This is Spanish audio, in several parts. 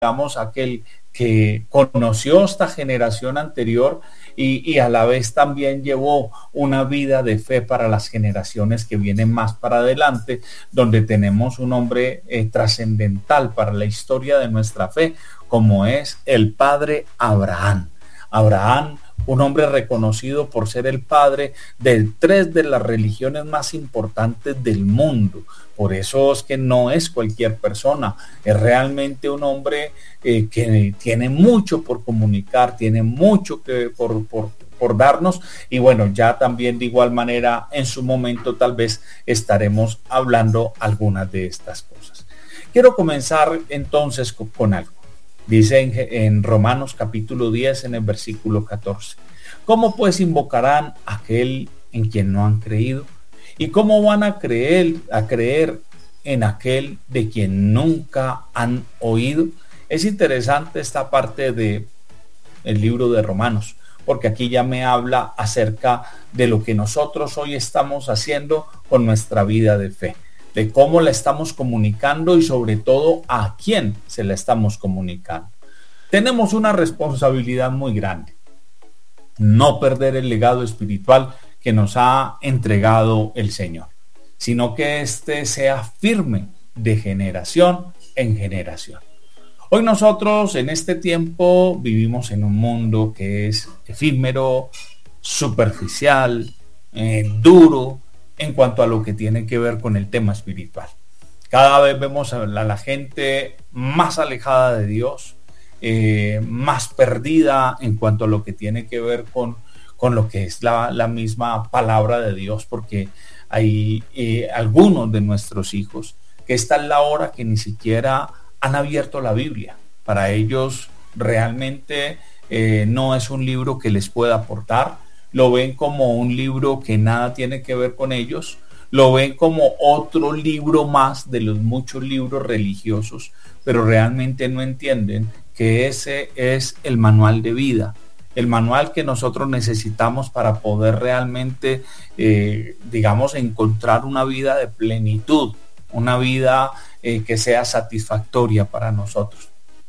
digamos, aquel que conoció esta generación anterior y a la vez también llevó una vida de fe para las generaciones que vienen más para adelante, donde tenemos un hombre trascendental para la historia de nuestra fe, como es el padre Abraham. Abraham, un hombre reconocido por ser el padre de tres de las religiones más importantes del mundo. Por eso es que no es cualquier persona, es realmente un hombre que tiene mucho por comunicar, tiene mucho que por darnos, y bueno, ya también de igual manera en su momento tal vez estaremos hablando algunas de estas cosas. Quiero comenzar entonces con algo. Dice en Romanos capítulo 10 en el versículo 14. ¿Cómo pues invocarán a aquel en quien no han creído? ¿Y cómo van a creer en aquel de quien nunca han oído? Es interesante esta parte del libro de Romanos, porque aquí ya me habla acerca de lo que nosotros hoy estamos haciendo con nuestra vida de fe, de cómo la estamos comunicando y sobre todo a quién se la estamos comunicando. Tenemos una responsabilidad muy grande, no perder el legado espiritual que nos ha entregado el Señor, sino que éste sea firme de generación en generación. Hoy nosotros en este tiempo vivimos en un mundo que es efímero, superficial, duro, en cuanto a lo que tiene que ver con el tema espiritual. Cada vez vemos a la gente más alejada de Dios, más perdida en cuanto a lo que tiene que ver con lo que es la misma palabra de Dios, porque hay algunos de nuestros hijos que esta es la hora que ni siquiera han abierto la Biblia. Para ellos realmente no es un libro que les pueda aportar. Lo ven como un libro que nada tiene que ver con ellos, lo ven como otro libro más de los muchos libros religiosos, pero realmente no entienden que ese es el manual de vida, el manual que nosotros necesitamos para poder realmente, digamos, encontrar una vida de plenitud, una vida que sea satisfactoria para nosotros.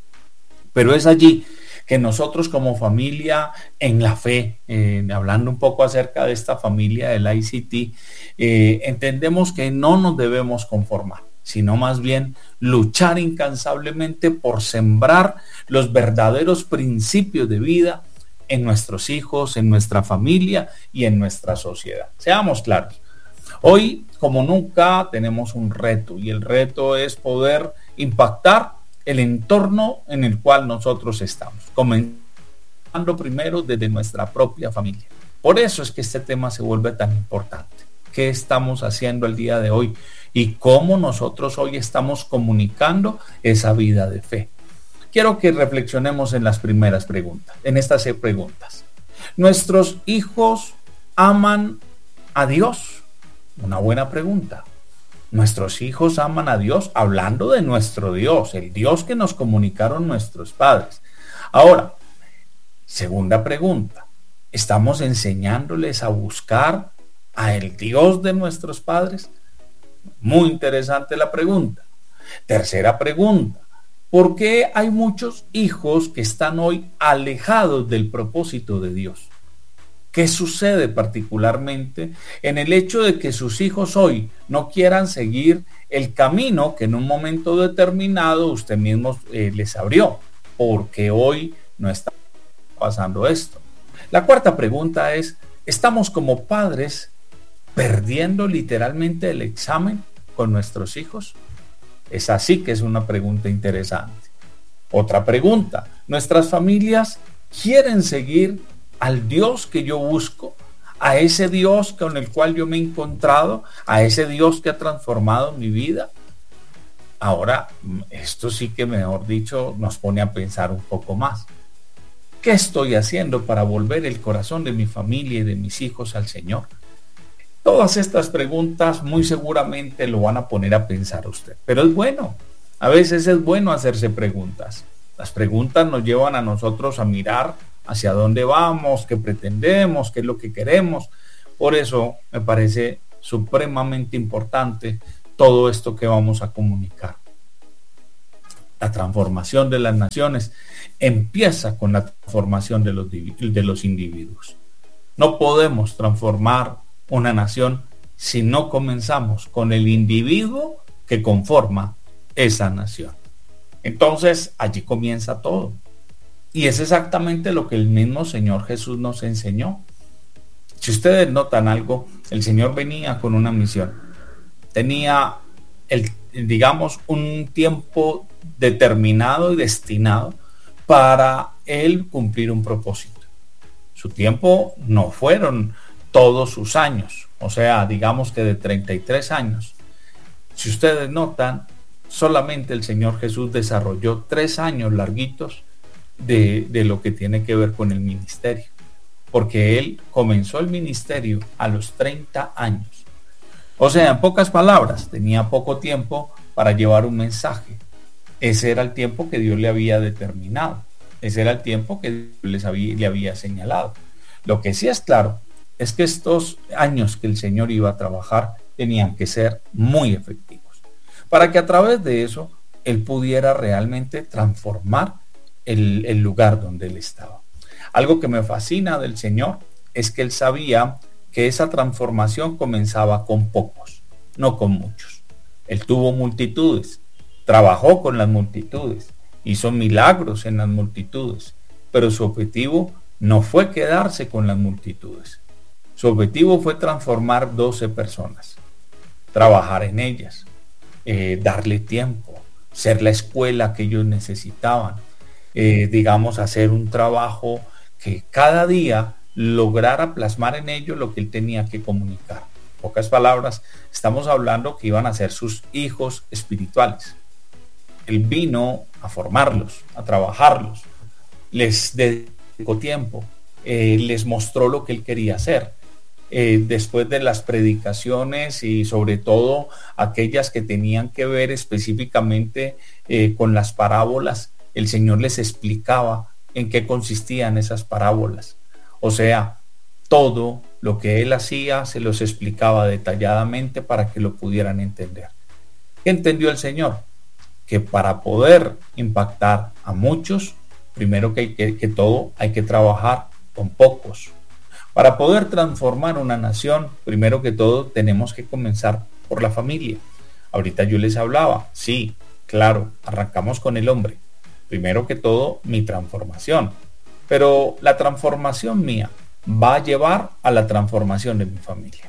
Pero es allí que nosotros como familia en la fe, hablando un poco acerca de esta familia del ICT, entendemos que no nos debemos conformar, sino más bien luchar incansablemente por sembrar los verdaderos principios de vida en nuestros hijos, en nuestra familia y en nuestra sociedad. Seamos claros, hoy como nunca tenemos un reto, y el reto es poder impactar el entorno en el cual nosotros estamos, comenzando primero desde nuestra propia familia. Por eso es que este tema se vuelve tan importante. ¿Qué estamos haciendo el día de hoy? Y cómo nosotros hoy estamos comunicando esa vida de fe. Quiero que reflexionemos en las primeras preguntas, en estas 6 preguntas. ¿Nuestros hijos aman a Dios? Una buena pregunta. ¿Nuestros hijos aman a Dios? Hablando de nuestro Dios, el Dios que nos comunicaron nuestros padres. Ahora, segunda pregunta. ¿Estamos enseñándoles a buscar a el Dios de nuestros padres? Muy interesante la pregunta. Tercera pregunta. ¿Por qué hay muchos hijos que están hoy alejados del propósito de Dios? ¿Qué sucede particularmente en el hecho de que sus hijos hoy no quieran seguir el camino que en un momento determinado usted mismo les abrió? Porque hoy no está pasando esto. La cuarta pregunta es, ¿estamos como padres perdiendo literalmente el examen con nuestros hijos? Es así que es una pregunta interesante. Otra pregunta, ¿nuestras familias quieren seguir al Dios que yo busco, a ese Dios con el cual yo me he encontrado, a ese Dios que ha transformado mi vida? Ahora, esto sí que, mejor dicho, nos pone a pensar un poco más. ¿Qué estoy haciendo para volver el corazón de mi familia y de mis hijos al Señor? Todas estas preguntas muy seguramente lo van a poner a pensar a usted, pero es bueno. A veces es bueno hacerse preguntas. Las preguntas nos llevan a nosotros a mirar hacia dónde vamos, qué pretendemos, qué es lo que queremos. Por eso me parece supremamente importante todo esto que vamos a comunicar. La transformación de las naciones empieza con la transformación de los individuos. No podemos transformar una nación si no comenzamos con el individuo que conforma esa nación. Entonces allí comienza todo. Y es exactamente lo que el mismo Señor Jesús nos enseñó. Si ustedes notan algo, el Señor venía con una misión. Tenía digamos, un tiempo determinado y destinado para él cumplir un propósito. Su tiempo no fueron todos sus años, o sea, digamos que de 33 años. Si ustedes notan, solamente el Señor Jesús desarrolló 3 años larguitos de lo que tiene que ver con el ministerio, porque él comenzó el ministerio a los 30 años. O sea, en pocas palabras, tenía poco tiempo para llevar un mensaje. Ese era el tiempo que Dios le había determinado. Ese era el tiempo que le había señalado. Lo que sí es claro es que estos años que el Señor iba a trabajar tenían que ser muy efectivos, para que a través de eso Él pudiera realmente transformar el lugar donde Él estaba. Algo que me fascina del Señor es que Él sabía que esa transformación comenzaba con pocos, no con muchos. Él tuvo multitudes, trabajó con las multitudes, hizo milagros en las multitudes, pero su objetivo no fue quedarse con las multitudes. Su objetivo fue transformar 12 personas, trabajar en ellas, darle tiempo, ser la escuela que ellos necesitaban, digamos, hacer un trabajo que cada día lograra plasmar en ellos lo que él tenía que comunicar. En pocas palabras, estamos hablando que iban a ser sus hijos espirituales. Él vino a formarlos, a trabajarlos, les dedicó tiempo, les mostró lo que él quería hacer. Después de las predicaciones y sobre todo aquellas que tenían que ver específicamente con las parábolas, el Señor les explicaba en qué consistían esas parábolas. O sea, todo lo que él hacía se los explicaba detalladamente para que lo pudieran entender. ¿Qué entendió el Señor? Que para poder impactar a muchos, primero que todo hay que trabajar con pocos. Para poder transformar una nación, primero que todo tenemos que comenzar por la familia. Ahorita yo les hablaba, sí, claro, arrancamos con el hombre. Primero que todo, mi transformación. Pero la transformación mía va a llevar a la transformación de mi familia.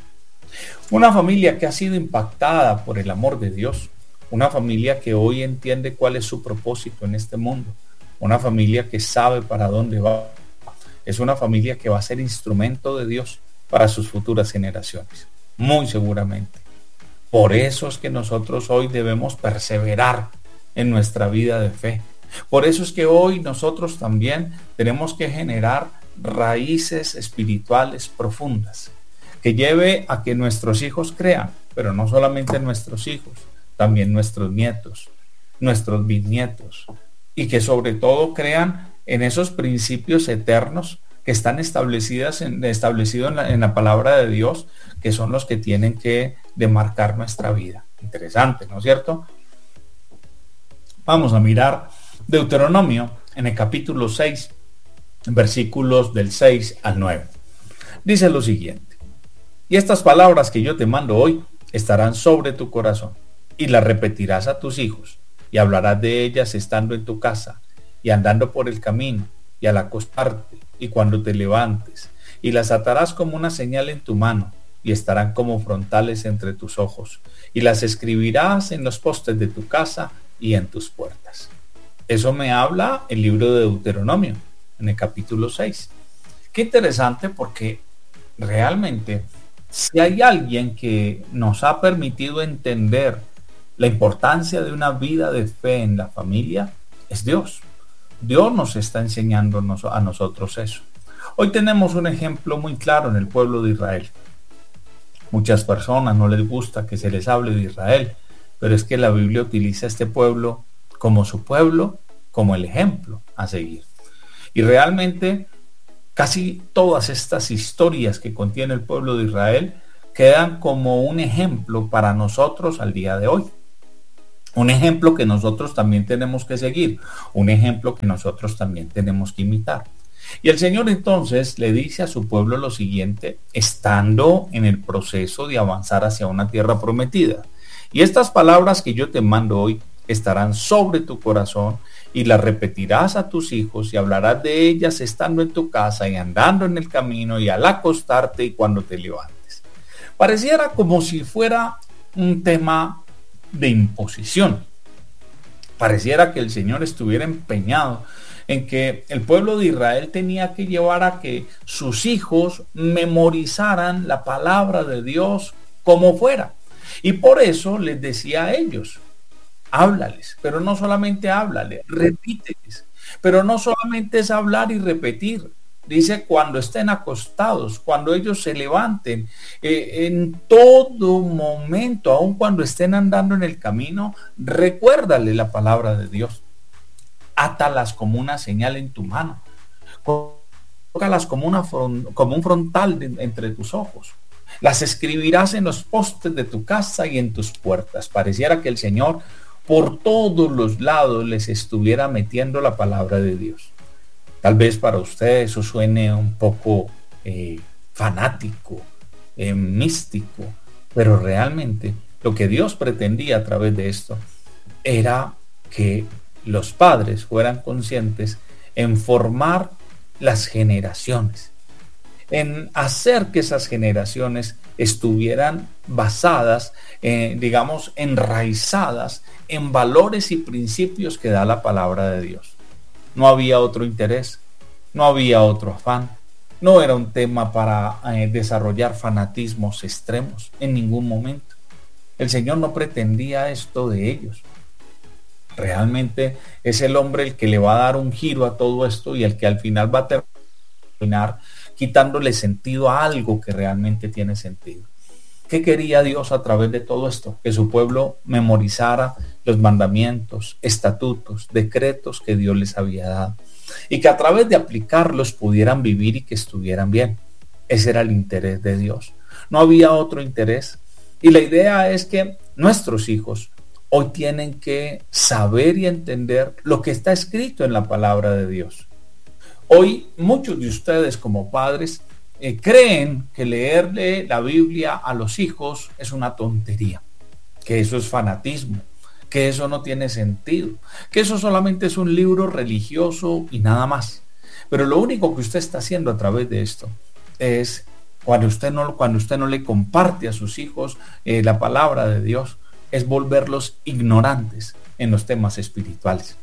Una familia que ha sido impactada por el amor de Dios. Una familia que hoy entiende cuál es su propósito en este mundo. Una familia que sabe para dónde va. Es una familia que va a ser instrumento de Dios para sus futuras generaciones. Muy seguramente. Por eso es que nosotros hoy debemos perseverar en nuestra vida de fe. Por eso es que hoy nosotros también tenemos que generar raíces espirituales profundas, que lleve a que nuestros hijos crean, pero no solamente nuestros hijos, también nuestros nietos, nuestros bisnietos, y que sobre todo crean en esos principios eternos que están establecidos en la palabra de Dios, que son los que tienen que demarcar nuestra vida. Interesante, ¿no es cierto? Vamos a mirar Deuteronomio en el capítulo 6, versículos del 6 al 9. Dice lo siguiente: y estas palabras que yo te mando hoy estarán sobre tu corazón, y las repetirás a tus hijos, y hablarás de ellas estando en tu casa, y andando por el camino, y al acostarte, y cuando te levantes, y las atarás como una señal en tu mano, y estarán como frontales entre tus ojos, y las escribirás en los postes de tu casa y en tus puertas. Eso me habla el libro de Deuteronomio, en el capítulo 6. Qué interesante, porque realmente, si hay alguien que nos ha permitido entender la importancia de una vida de fe en la familia, es Dios. Dios nos está enseñando a nosotros eso. Hoy tenemos un ejemplo muy claro en el pueblo de Israel. Muchas personas no les gusta que se les hable de Israel, pero es que la Biblia utiliza a este pueblo como su pueblo, como el ejemplo a seguir. Y realmente casi todas estas historias que contiene el pueblo de Israel quedan como un ejemplo para nosotros al día de hoy. Un ejemplo que nosotros también tenemos que seguir, un ejemplo que nosotros también tenemos que imitar. Y el Señor entonces le dice a su pueblo lo siguiente, estando en el proceso de avanzar hacia una tierra prometida. Y estas palabras que yo te mando hoy estarán sobre tu corazón y las repetirás a tus hijos y hablarás de ellas estando en tu casa y andando en el camino y al acostarte y cuando te levantes. Pareciera como si fuera un tema de imposición. Pareciera que el Señor estuviera empeñado en que el pueblo de Israel tenía que llevar a que sus hijos memorizaran la palabra de Dios como fuera. Y por eso les decía a ellos, háblales, pero no solamente háblales, repíteles. Pero no solamente es hablar y repetir. Dice cuando estén acostados, cuando ellos se levanten, en todo momento, aun cuando estén andando en el camino, recuérdale la palabra de Dios. Átalas como una señal en tu mano. Colócalas como un frontal entre tus ojos. Las escribirás en los postes de tu casa y en tus puertas. Pareciera que el Señor por todos los lados les estuviera metiendo la palabra de Dios. Tal vez para usted eso suene un poco fanático, místico, pero realmente lo que Dios pretendía a través de esto era que los padres fueran conscientes en formar las generaciones, en hacer que esas generaciones estuvieran basadas, digamos, enraizadas en valores y principios que da la palabra de Dios. No había otro interés, no había otro afán, no era un tema para desarrollar fanatismos extremos en ningún momento. El Señor no pretendía esto de ellos. Realmente es el hombre el que le va a dar un giro a todo esto y el que al final va a terminar quitándole sentido a algo que realmente tiene sentido. ¿Qué quería Dios a través de todo esto? Que su pueblo memorizara los mandamientos, estatutos, decretos que Dios les había dado y que a través de aplicarlos pudieran vivir y que estuvieran bien. Ese era el interés de Dios. No había otro interés. Y la idea es que nuestros hijos hoy tienen que saber y entender lo que está escrito en la palabra de Dios. Hoy muchos de ustedes como padres creen que leerle la Biblia a los hijos es una tontería, que eso es fanatismo, que eso no tiene sentido, que eso solamente es un libro religioso y nada más. Pero lo único que usted está haciendo a través de esto es cuando usted no le comparte a sus hijos la palabra de Dios, es volverlos ignorantes en los temas espirituales.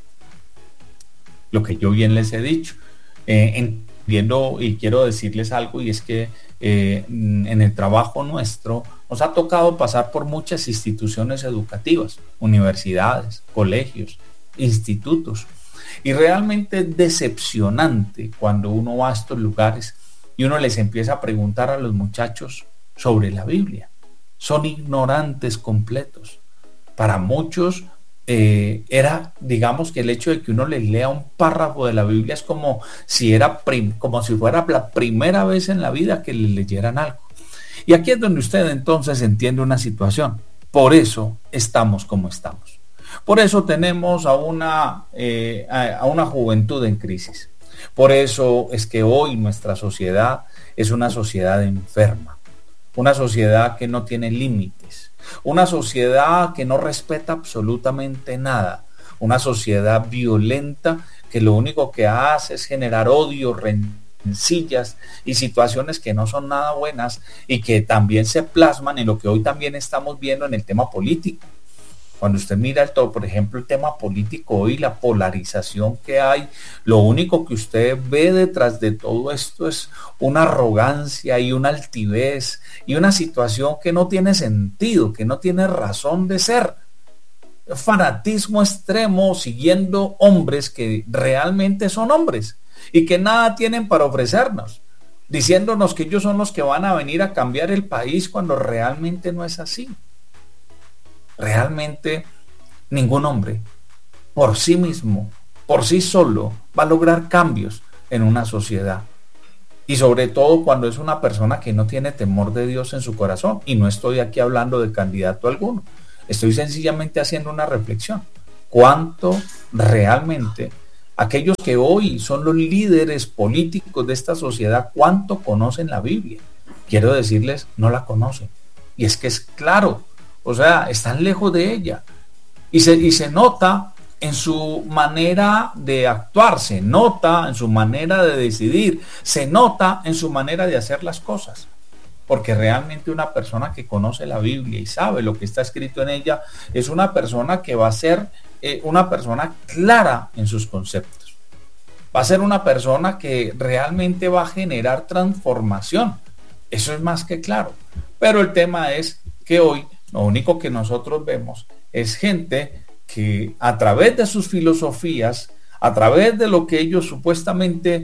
Lo que yo bien les he dicho, entiendo y quiero decirles algo, y es que en el trabajo nuestro nos ha tocado pasar por muchas instituciones educativas, universidades, colegios, institutos, y realmente es decepcionante cuando uno va a estos lugares y uno les empieza a preguntar a los muchachos sobre la Biblia. Son ignorantes completos. Para muchos era, digamos, que el hecho de que uno les lea un párrafo de la Biblia es como si fuera la primera vez en la vida que les leyeran algo. Y aquí es donde usted entonces entiende una situación. Por eso estamos como estamos. Por eso tenemos a una juventud en crisis. Por eso es que hoy nuestra sociedad es una sociedad enferma, una sociedad que no tiene límites, una sociedad que no respeta absolutamente nada, una sociedad violenta que lo único que hace es generar odio, rencillas y situaciones que no son nada buenas y que también se plasman en lo que hoy también estamos viendo en el tema político. Cuando usted mira por ejemplo, el tema político hoy, la polarización que hay, lo único que usted ve detrás de todo esto es una arrogancia y una altivez y una situación que no tiene sentido, que no tiene razón de ser. Fanatismo extremo siguiendo hombres que realmente son hombres y que nada tienen para ofrecernos, diciéndonos que ellos son los que van a venir a cambiar el país cuando realmente no es así. Realmente ningún hombre por sí mismo, por sí solo, va a lograr cambios en una sociedad. Y sobre todo cuando es una persona que no tiene temor de Dios en su corazón. Y no estoy aquí hablando de candidato alguno. Estoy sencillamente haciendo una reflexión. ¿Cuánto realmente aquellos que hoy son los líderes políticos de esta sociedad, cuánto conocen la Biblia? Quiero decirles, no la conocen. Y es que es claro, o sea, están lejos de ella. Y se nota en su manera de actuar, se nota en su manera de decidir, se nota en su manera de hacer las cosas. Porque realmente una persona que conoce la Biblia y sabe lo que está escrito en ella, es una persona que va a ser una persona clara en sus conceptos. Va a ser una persona que realmente va a generar transformación. Eso es más que claro. Pero el tema es que hoy lo único que nosotros vemos es gente que a través de sus filosofías, a través de lo que ellos supuestamente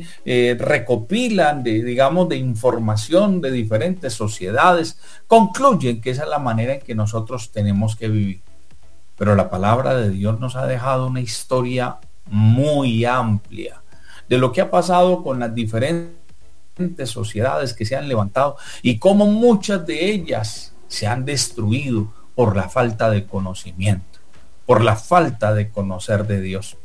recopilan de información de diferentes sociedades, concluyen que esa es la manera en que nosotros tenemos que vivir. Pero la palabra de Dios nos ha dejado una historia muy amplia de lo que ha pasado con las diferentes sociedades que se han levantado y cómo muchas de ellas se han destruido por la falta de conocimiento, por la falta de conocer de Dios.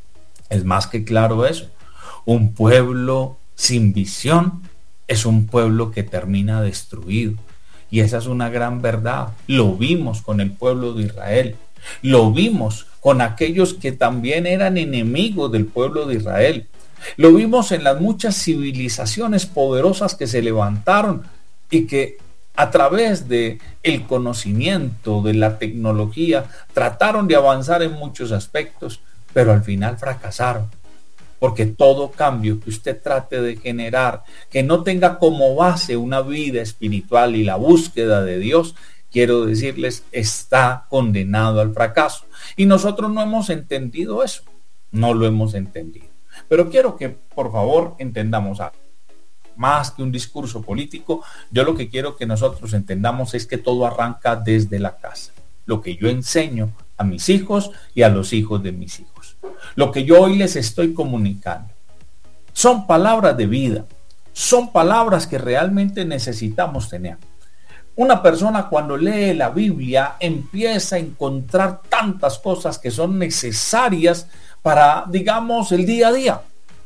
Es más que claro eso. Un pueblo sin visión es un pueblo que termina destruido. Y esa es una gran verdad. Lo vimos con el pueblo de Israel. Lo vimos con aquellos que también eran enemigos del pueblo de Israel. Lo vimos en las muchas civilizaciones poderosas que se levantaron y que a través de el conocimiento, de la tecnología, trataron de avanzar en muchos aspectos, pero al final fracasaron. Porque todo cambio que usted trate de generar, que no tenga como base una vida espiritual y la búsqueda de Dios, quiero decirles, está condenado al fracaso. Y nosotros no hemos entendido eso, no lo hemos entendido. Pero quiero que por favor entendamos algo. Más que un discurso político, yo lo que quiero que nosotros entendamos es que todo arranca desde la casa. Lo que yo enseño a mis hijos y a los hijos de mis hijos. Lo que yo hoy les estoy comunicando. Son palabras de vida. Son palabras que realmente necesitamos tener. Una persona cuando lee la Biblia empieza a encontrar tantas cosas que son necesarias para, digamos, el día a día.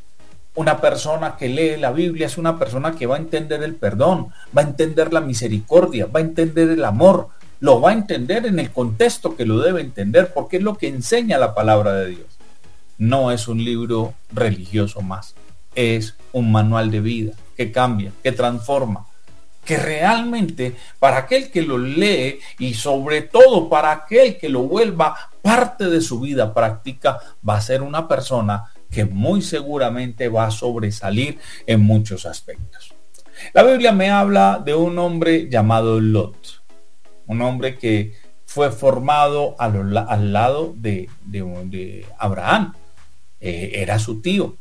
Una persona que lee la Biblia es una persona que va a entender el perdón, va a entender la misericordia, va a entender el amor, lo va a entender en el contexto que lo debe entender, porque es lo que enseña la palabra de Dios. No es un libro religioso más, es un manual de vida que cambia, que transforma, que realmente para aquel que lo lee y sobre todo para aquel que lo vuelva parte de su vida práctica, va a ser una persona que muy seguramente va a sobresalir en muchos aspectos. La Biblia me habla de un hombre llamado Lot, un hombre que fue formado al lado de Abraham, era su tío.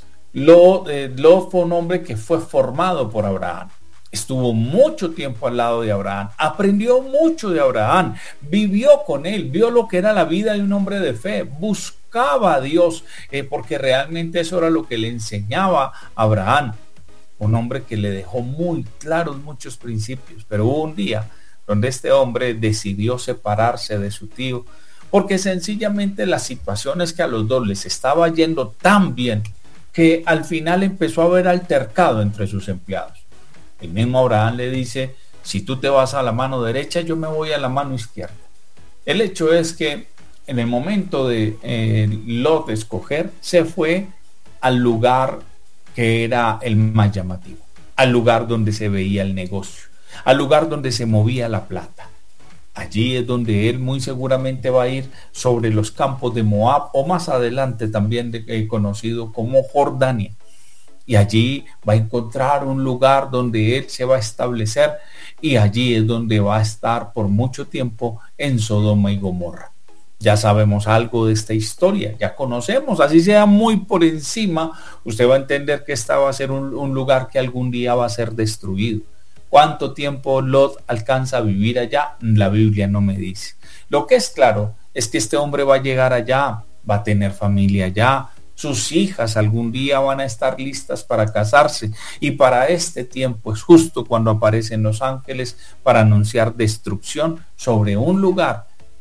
Lot fue un hombre que fue formado por Abraham. Estuvo mucho tiempo al lado de Abraham, aprendió mucho de Abraham, vivió con él, vio lo que era la vida de un hombre de fe, buscaba a Dios, porque realmente eso era lo que le enseñaba a Abraham. Un hombre que le dejó muy claros muchos principios, pero hubo un día donde este hombre decidió separarse de su tío, porque sencillamente las situaciones que a los dos les estaba yendo tan bien, que al final empezó a haber altercado entre sus empleados. El mismo Abraham le dice, si tú te vas a la mano derecha, yo me voy a la mano izquierda. El hecho es que en el momento de Lot escoger, se fue al lugar que era el más llamativo, al lugar donde se veía el negocio, al lugar donde se movía la plata. Allí es donde él muy seguramente va a ir sobre los campos de Moab o más adelante también conocido como Jordania. Y allí va a encontrar un lugar donde él se va a establecer y allí es donde va a estar por mucho tiempo en Sodoma y Gomorra. Ya sabemos algo de esta historia, ya conocemos, así sea muy por encima, usted va a entender que esta va a ser un lugar que algún día va a ser destruido. ¿Cuánto tiempo Lot alcanza a vivir allá? La Biblia no me dice. Lo que es claro es que este hombre va a llegar allá, va a tener familia allá, sus hijas algún día van a estar listas para casarse y para este tiempo es justo cuando aparecen los ángeles para anunciar destrucción sobre un lugar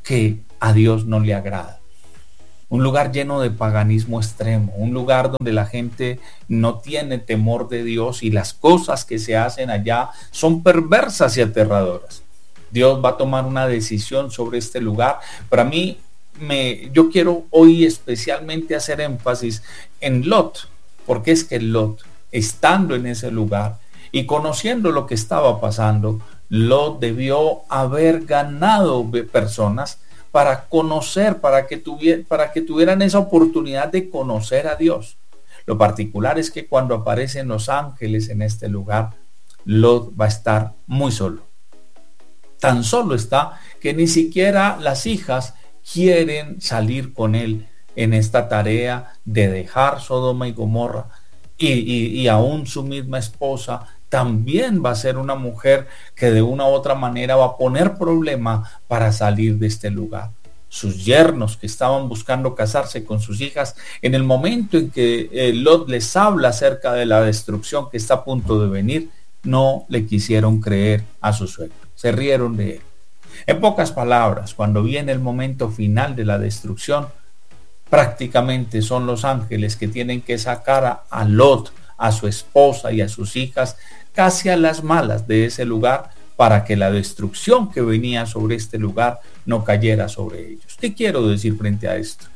que a Dios no le agrada. Un lugar lleno de paganismo extremo, un lugar donde la gente no tiene temor de Dios y las cosas que se hacen allá son perversas y aterradoras. Dios va a tomar una decisión sobre este lugar. Para mí, yo quiero hoy especialmente hacer énfasis en Lot, porque es que Lot, estando en ese lugar y conociendo lo que estaba pasando, Lot debió haber ganado personas para conocer, para que tuvieran esa oportunidad de conocer a Dios. Lo particular es que cuando aparecen los ángeles en este lugar, Lot va a estar muy solo. Tan solo está que ni siquiera las hijas quieren salir con él en esta tarea de dejar Sodoma y Gomorra, y aún su misma esposa también va a ser una mujer que de una u otra manera va a poner problema para salir de este lugar. Sus yernos que estaban buscando casarse con sus hijas, en el momento en que Lot les habla acerca de la destrucción que está a punto de venir, no le quisieron creer a su suegro, se rieron de él. En pocas palabras, cuando viene el momento final de la destrucción, prácticamente son los ángeles que tienen que sacar a Lot, a su esposa y a sus hijas casi a las malas de ese lugar para que la destrucción que venía sobre este lugar no cayera sobre ellos. ¿Qué quiero decir frente a esto?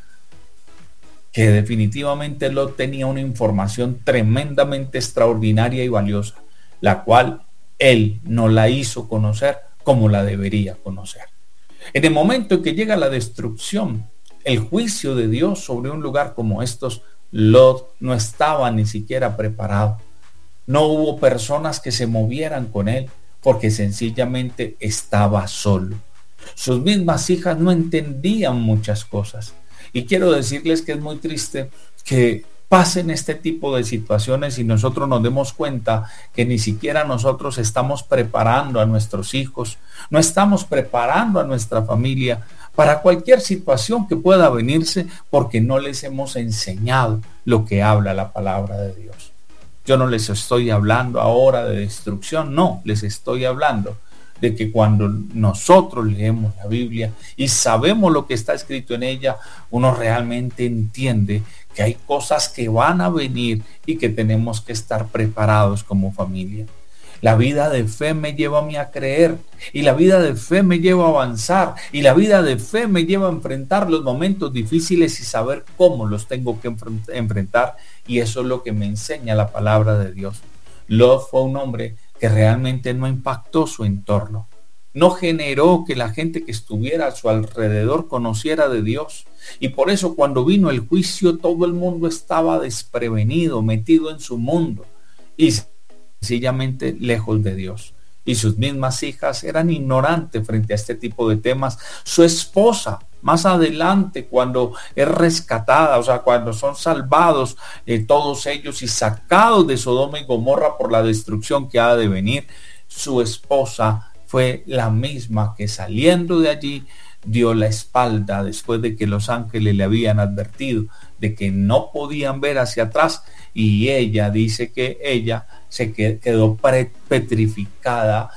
Que definitivamente Lot tenía una información tremendamente extraordinaria y valiosa, la cual él no la hizo conocer como la debería conocer. En el momento en que llega la destrucción, el juicio de Dios sobre un lugar como estos, Lot no estaba ni siquiera preparado. No hubo personas que se movieran con él porque sencillamente estaba solo. Sus mismas hijas no entendían muchas cosas. Y quiero decirles que es muy triste que pasen este tipo de situaciones y nosotros nos demos cuenta que ni siquiera nosotros estamos preparando a nuestros hijos, no estamos preparando a nuestra familia para cualquier situación que pueda venirse porque no les hemos enseñado lo que habla la palabra de Dios. Yo no les estoy hablando ahora de destrucción, no, les estoy hablando de que cuando nosotros leemos la Biblia y sabemos lo que está escrito en ella, uno realmente entiende que hay cosas que van a venir y que tenemos que estar preparados como familia. La vida de fe me lleva a mí a creer, y la vida de fe me lleva a avanzar, y la vida de fe me lleva a enfrentar los momentos difíciles y saber cómo los tengo que enfrentar, y eso es lo que me enseña la palabra de Dios. Lot fue un hombre que realmente no impactó su entorno, no generó que la gente que estuviera a su alrededor conociera de Dios, y por eso cuando vino el juicio todo el mundo estaba desprevenido, metido en su mundo y sencillamente lejos de Dios. Y sus mismas hijas eran ignorantes frente a este tipo de temas. Su esposa, más adelante, cuando es rescatada, o sea, cuando son salvados todos ellos y sacados de Sodoma y Gomorra por la destrucción que ha de venir, su esposa fue la misma que saliendo de allí dio la espalda después de que los ángeles le habían advertido de que no podían ver hacia atrás, y ella dice que ella se quedó petrificada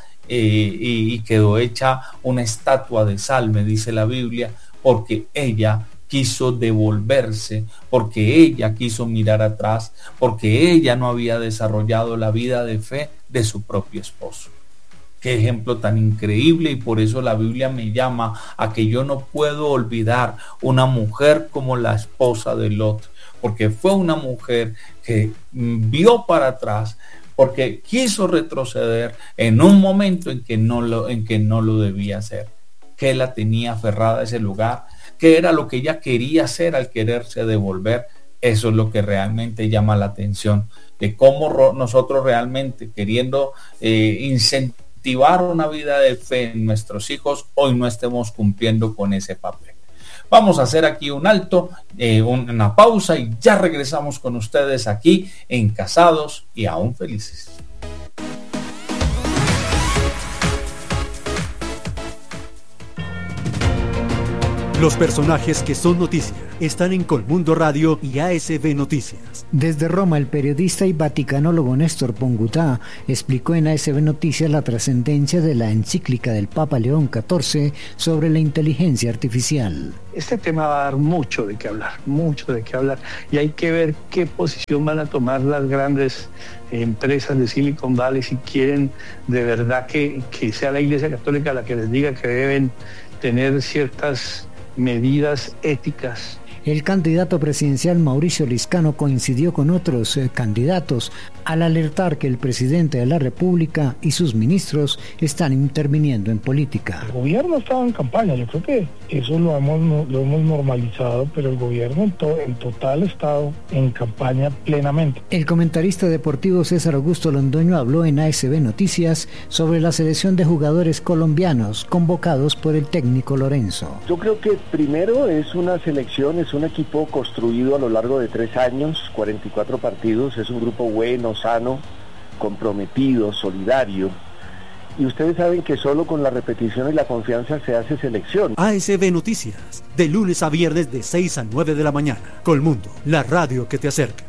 y quedó hecha una estatua de sal, me dice la Biblia, porque ella quiso devolverse, porque ella quiso mirar atrás, porque ella no había desarrollado la vida de fe de su propio esposo. Qué ejemplo tan increíble, y por eso la Biblia me llama a que yo no puedo olvidar una mujer como la esposa de Lot, porque fue una mujer que vio para atrás, porque quiso retroceder en un momento en que no lo debía hacer, que la tenía aferrada a ese lugar, que era lo que ella quería hacer al quererse devolver. Eso es lo que realmente llama la atención, de cómo nosotros realmente queriendo incentivar una vida de fe en nuestros hijos, hoy no estemos cumpliendo con ese papel. Vamos a hacer aquí un alto, una pausa, y ya regresamos con ustedes aquí en Casados y Aún Felices. Los personajes que son noticia están en Colmundo Radio y ASB Noticias. Desde Roma, el periodista y vaticanólogo Néstor Pongutá explicó en ASB Noticias la trascendencia de la encíclica del Papa León XIV sobre la inteligencia artificial. Este tema va a dar mucho de qué hablar, y hay que ver qué posición van a tomar las grandes empresas de Silicon Valley si quieren de verdad que sea la Iglesia Católica la que les diga que deben tener ciertas medidas éticas. El candidato presidencial Mauricio Liscano coincidió con otros candidatos al alertar que el presidente de la República y sus ministros están interviniendo en política. El gobierno estaba en campaña, yo creo que eso lo hemos normalizado, pero el gobierno en total ha estado en campaña plenamente. El comentarista deportivo César Augusto Londoño habló en ASB Noticias sobre la selección de jugadores colombianos convocados por el técnico Lorenzo. Yo creo que primero es una selección, es un equipo construido a lo largo de 3 años, 44 partidos, es un grupo bueno, sano, comprometido, solidario. Y ustedes saben que solo con la repetición y la confianza se hace selección. ASB Noticias, de lunes a viernes de 6 a 9 de la mañana. Colmundo, la radio que te acerca.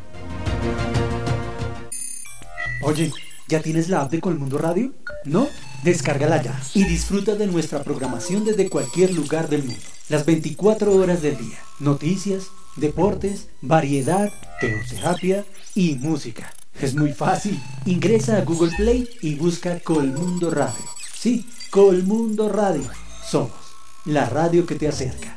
Oye, ¿ya tienes la app de Colmundo Radio? ¿No? Descárgala ya y disfruta de nuestra programación desde cualquier lugar del mundo. Las 24 horas del día. Noticias, deportes, variedad, teoterapia y música. Es muy fácil. Ingresa a Google Play y busca Colmundo Radio. Sí, Colmundo Radio. Somos la radio que te acerca.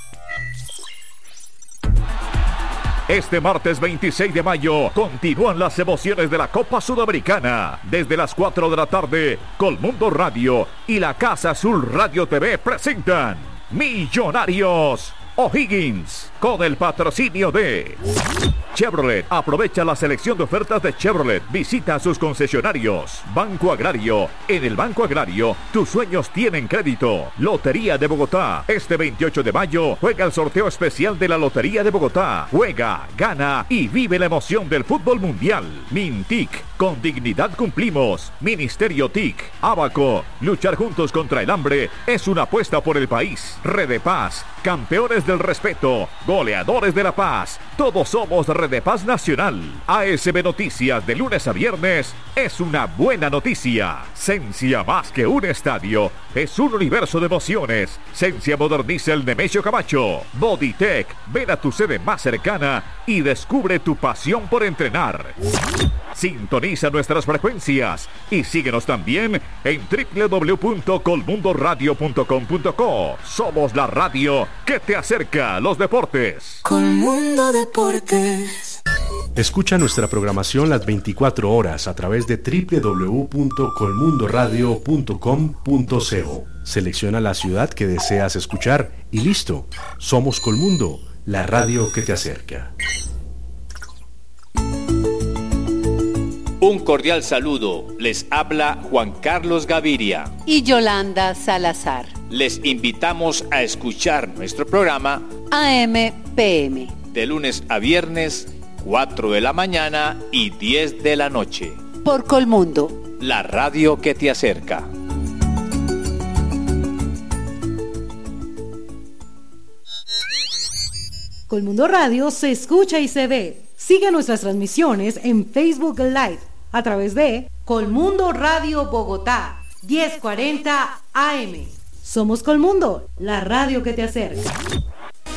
Este martes 26 de mayo continúan las emociones de la Copa Sudamericana. Desde las 4 de la tarde, Colmundo Radio y la Casa Azul Radio TV presentan Millonarios O'Higgins, con el patrocinio de Chevrolet. Aprovecha la selección de ofertas de Chevrolet. Visita sus concesionarios. Banco Agrario. En el Banco Agrario, tus sueños tienen crédito. Lotería de Bogotá. Este 28 de mayo juega el sorteo especial de la Lotería de Bogotá. Juega, gana y vive la emoción del fútbol mundial. Mintic. Con dignidad cumplimos. Ministerio TIC. Abaco. Luchar juntos contra el hambre es una apuesta por el país. Redepaz. Campeones del respeto. Goleadores de la paz. Todos somos Redepaz Nacional. ASB Noticias de lunes a viernes es una buena noticia. Sencia, más que un estadio, es un universo de emociones. Sencia moderniza el Nemesio Camacho. Bodytech. Ven a tu sede más cercana y descubre tu pasión por entrenar. Sintoniza nuestras frecuencias y síguenos también en www.colmundoradio.com.co. Somos la radio que te acerca a los deportes. Colmundo Deportes. Escucha nuestra programación las 24 horas a través de www.colmundoradio.com.co. Selecciona la ciudad que deseas escuchar y listo. Somos Colmundo, la radio que te acerca. Un cordial saludo. Les habla Juan Carlos Gaviria y Yolanda Salazar. Les invitamos a escuchar nuestro programa AM/PM de lunes a viernes, 4 de la mañana y 10 de la noche. Por Colmundo, la radio que te acerca. Colmundo Radio se escucha y se ve. Sigue nuestras transmisiones en Facebook Live a través de Colmundo Radio Bogotá, 1040 AM. Somos Colmundo, la radio que te acerca.